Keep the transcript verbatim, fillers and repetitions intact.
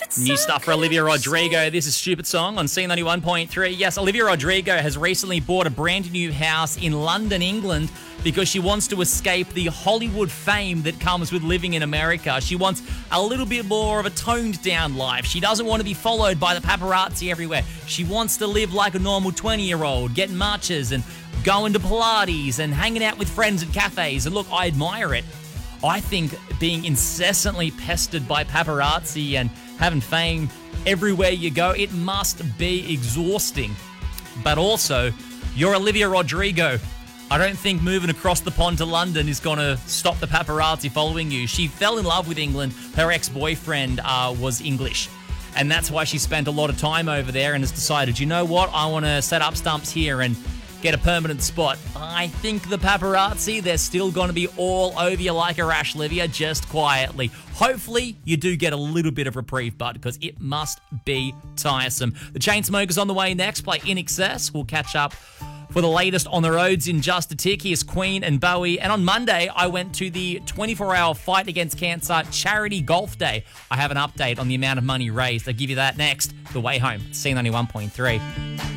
New stuff for Olivia Rodrigo. This is Stupid Song on C ninety-one point three. Yes, Olivia Rodrigo has recently bought a brand new house in London, England, because she wants to escape the Hollywood fame that comes with living in America. She wants a little bit more of a toned down life. She doesn't want to be followed by the paparazzi everywhere. She wants to live like a normal twenty-year-old, getting matchas and going to Pilates and hanging out with friends at cafes. And look, I admire it. I think being incessantly pestered by paparazzi and having fame everywhere you go, it must be exhausting. But also, you're Olivia Rodrigo. I don't think moving across the pond to London is going to stop the paparazzi following you. She fell in love with England. Her ex-boyfriend uh, was English. And that's why she spent a lot of time over there and has decided, you know what, I want to set up stumps here and get a permanent spot. I think the paparazzi, they're still going to be all over you like a rash, Olivia, just quietly. Hopefully, you do get a little bit of reprieve, bud, because it must be tiresome. The Chainsmokers on the way next, play In Excess. We'll catch up for the latest on the roads in just a tick. Here's Queen and Bowie. And on Monday, I went to the twenty-four hour Fight Against Cancer Charity Golf Day. I have an update on the amount of money raised. I'll give you that next. The way home, C ninety-one point three.